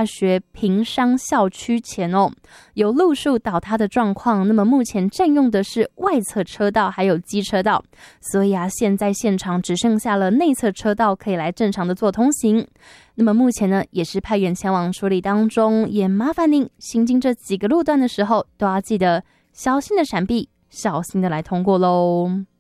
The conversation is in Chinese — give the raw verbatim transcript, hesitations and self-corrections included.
学平商校区前哦，有路树倒塌的状况，那么目前占用的是外侧车道还有机车道，所以啊，现在现场只剩下了内侧车道可以来正常的做通行。那么目前呢，也是派员前往处理当中，也麻烦您行经这几个路段的时候，都要记得小心的闪避，小心的来通过咯。